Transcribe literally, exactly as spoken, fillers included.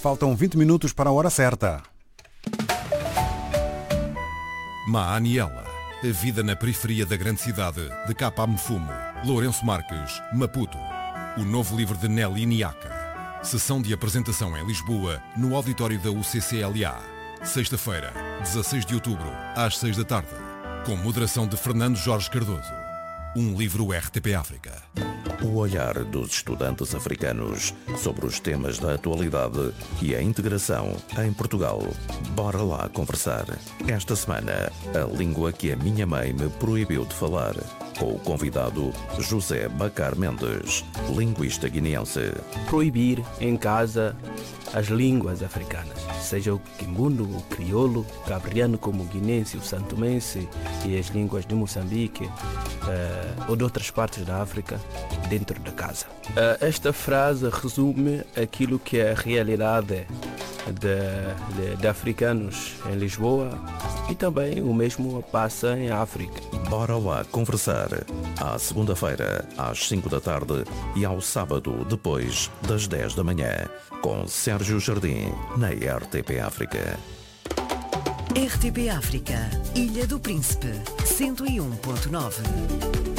Faltam vinte minutos para a hora certa. Maaniela. A vida na periferia da grande cidade de Capa Mfumo, Lourenço Marques, Maputo. O novo livro de Nelly Niaca. Sessão de apresentação em Lisboa, no auditório da U C C L A. Sexta-feira, dezasseis de outubro, às seis da tarde. Com moderação de Fernando Jorge Cardoso. Um livro R T P África. O olhar dos estudantes africanos sobre os temas da atualidade e a integração em Portugal. Bora lá conversar. Esta semana, a língua que a minha mãe me proibiu de falar. Com o convidado José Bacar Mendes, linguista guineense. Proibir em casa as línguas africanas, seja o quimbundo, o crioulo, o cabriano como o guinense, o santomense e as línguas de Moçambique eh, ou de outras partes da África dentro da casa. Eh, esta frase resume aquilo que é a realidade de, de, de africanos em Lisboa e também o mesmo passa em África. Bora lá conversar. À segunda-feira, às cinco da tarde e ao sábado, depois das dez da manhã, com Sérgio Jardim, na R T P África. R T P África, Ilha do Príncipe, cento e um ponto nove.